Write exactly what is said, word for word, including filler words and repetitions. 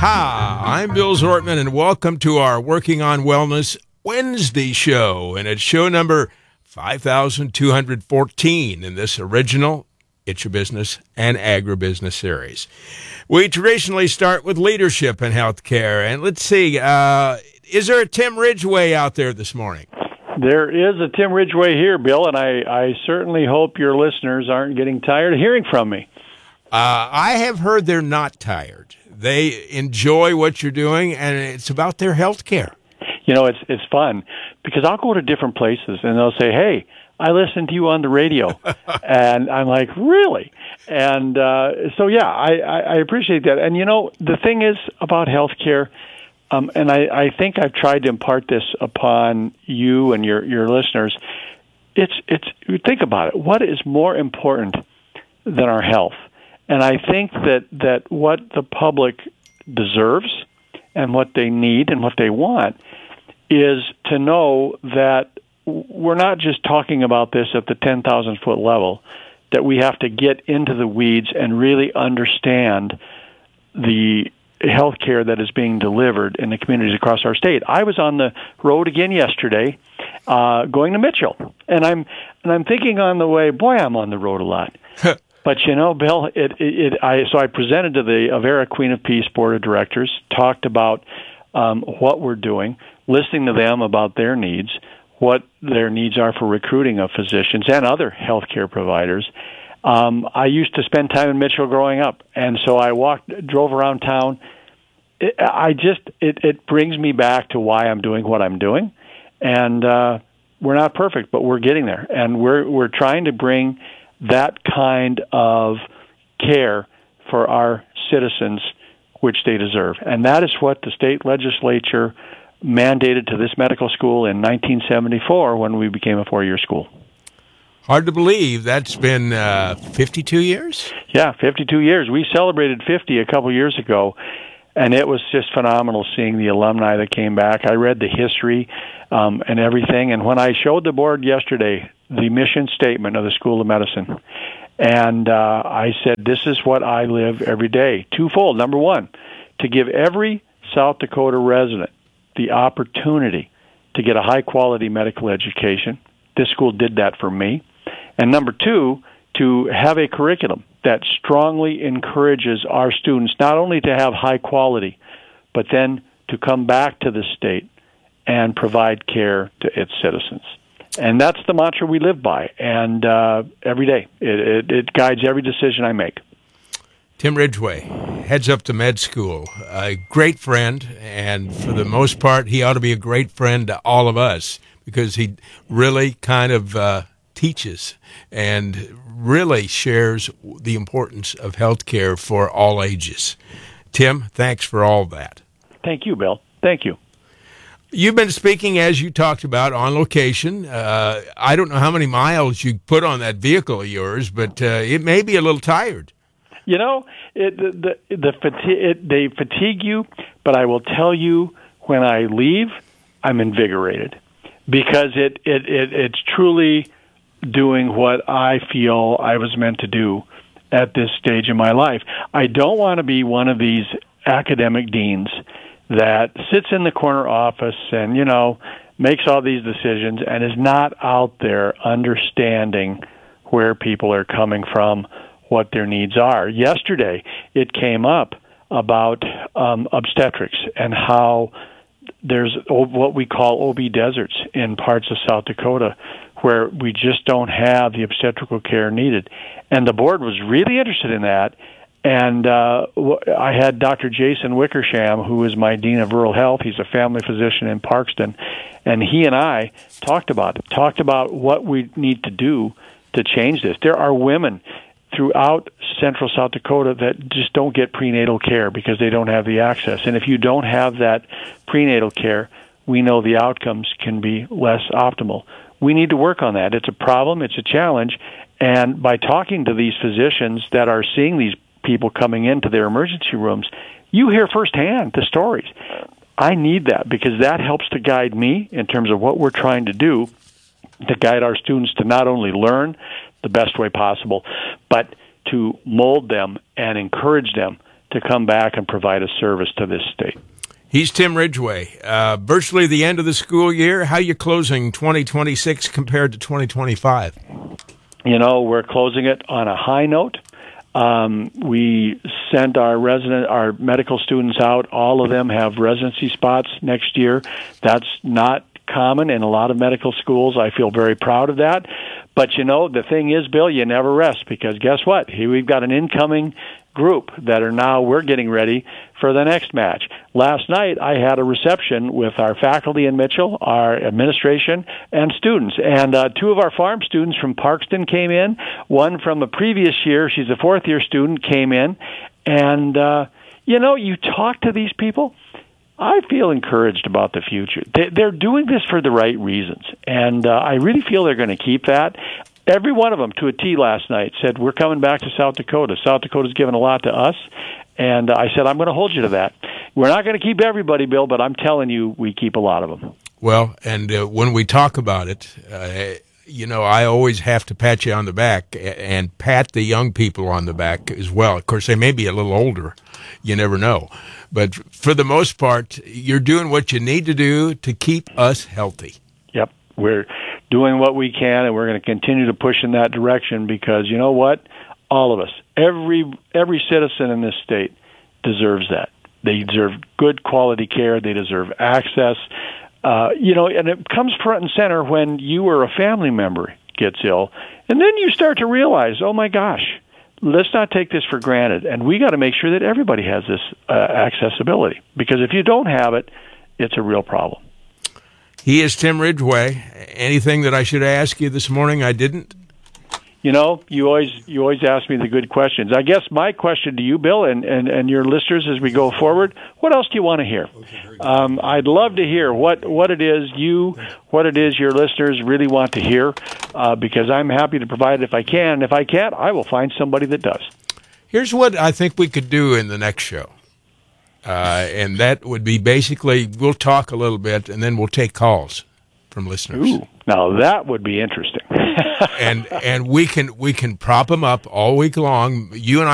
Aha! I'm Bill Zortman, and welcome to our Working on Wellness Wednesday show. And it's show number five thousand two hundred fourteen in this original It's Your Business and Agribusiness series. We traditionally start with leadership in healthcare. And let's see, uh, is there a Tim Ridgway out there this morning? There is a Tim Ridgway here, Bill, and I, I certainly hope your listeners aren't getting tired of hearing from me. Uh, I have heard they're not tired. They enjoy what you're doing, and it's about their health care. You know, it's it's fun because I'll go to different places, and they'll say, hey, I listened to you on the radio. And I'm like, really? And uh, so, yeah, I, I, I appreciate that. And, you know, the thing is about healthcare, um, and I, I think I've tried to impart this upon you and your, your listeners, it's it's think about it. What is more important than our health? And I think that, that what the public deserves and what they need and what they want is to know that we're not just talking about this at the ten thousand foot level, that we have to get into the weeds and really understand the health care that is being delivered in the communities across our state. I was on the road again yesterday, uh, going to Mitchell, and I'm and I'm thinking on the way, boy, I'm on the road a lot. But, you know, Bill, it, it, it, I, so I presented to the Avera Queen of Peace Board of Directors, talked about um, what we're doing, listening to them about their needs, what their needs are for recruiting of physicians and other healthcare providers. Um, I used to spend time in Mitchell growing up, and so I walked, drove around town. It, I just, it, it brings me back to why I'm doing what I'm doing. And uh, we're not perfect, but we're getting there. And we're we're trying to bring that kind of care for our citizens, which they deserve. And that is what the state legislature mandated to this medical school in nineteen seventy-four when we became a four-year school. Hard to believe. That's been uh, fifty-two years? Yeah, fifty-two years. We celebrated fifty a couple years ago, and it was just phenomenal seeing the alumni that came back. I read the history um, and everything, and when I showed the board yesterday the mission statement of the School of Medicine, and uh, I said, this is what I live every day. Twofold. Number one, to give every South Dakota resident the opportunity to get a high-quality medical education. This school did that for me. And number two, to have a curriculum that strongly encourages our students not only to have high quality, but then to come back to the state and provide care to its citizens. And that's the mantra we live by, and uh, every day. It, it, it guides every decision I make. Tim Ridgway heads up to med school, a great friend, and for the most part, he ought to be a great friend to all of us because he really kind of uh, teaches and really shares the importance of health care for all ages. Tim, thanks for all that. Thank you, Bill. Thank you. You've been speaking, as you talked about, on location. Uh, I don't know how many miles you put on that vehicle of yours, but uh, it may be a little tired. You know, it, the the, the fatigue, it, they fatigue you, but I will tell you, when I leave, I'm invigorated because it, it, it it's truly doing what I feel I was meant to do at this stage in my life. I don't want to be one of these academic deans that sits in the corner office and, you know, makes all these decisions and is not out there understanding where people are coming from, what their needs are. Yesterday, it came up about um, obstetrics and how there's what we call O B deserts in parts of South Dakota where we just don't have the obstetrical care needed. And the board was really interested in that. And uh, I had Doctor Jason Wickersham, who is my Dean of Rural Health. He's a family physician in Parkston. And he and I talked about it, talked about what we need to do to change this. There are women throughout central South Dakota that just don't get prenatal care because they don't have the access. And if you don't have that prenatal care, we know the outcomes can be less optimal. We need to work on that. It's a problem. It's a challenge. And by talking to these physicians that are seeing these people coming into their emergency rooms, you hear firsthand the stories. I need that because that helps to guide me in terms of what we're trying to do to guide our students to not only learn the best way possible, but to mold them and encourage them to come back and provide a service to this state. He's Tim Ridgway. Uh, virtually the end of the school year. How you closing twenty twenty-six compared to twenty twenty-five? You know, we're closing it on a high note. Um, we sent our resident, our medical students out. All of them have residency spots next year. That's not common in a lot of medical schools. I feel very proud of that. But, you know, the thing is, Bill, you never rest, because guess what? Here we've got an incoming group that are now, we're getting ready for the next match. Last night, I had a reception with our faculty in Mitchell, our administration, and students. And uh, two of our farm students from Parkston came in. One from a previous year, she's a fourth-year student, came in. And, uh, you know, you talk to these people, I feel encouraged about the future. They're doing this for the right reasons, and uh, I really feel they're going to keep that. Every one of them, to a T last night, said, we're coming back to South Dakota. South Dakota's given a lot to us, and I said, I'm going to hold you to that. We're not going to keep everybody, Bill, but I'm telling you, we keep a lot of them. Well, and uh, when we talk about it, uh, you know, I always have to pat you on the back and pat the young people on the back as well. Of course, they may be a little older. You never know. But for the most part, you're doing what you need to do to keep us healthy. Yep. We're doing what we can, and we're going to continue to push in that direction, because you know what? All of us, every every citizen in this state deserves that. They deserve good quality care. They deserve access. Uh, you know, and it comes front and center when you or a family member gets ill, and then you start to realize, oh my gosh, let's not take this for granted, and we got to make sure that everybody has this uh, accessibility, because if you don't have it, it's a real problem. He is Tim Ridgway. Anything that I should ask you this morning I didn't? You know, you always you always ask me the good questions. I guess my question to you, Bill, and, and, and your listeners as we go forward, what else do you want to hear? Um, I'd love to hear what, what it is you, what it is your listeners really want to hear, uh, because I'm happy to provide it if I can. And if I can't, I will find somebody that does. Here's what I think we could do in the next show. Uh, and that would be basically, we'll talk a little bit, and then we'll take calls from listeners. Ooh, now that would be interesting. and and we can we can prop them up all week long. You and I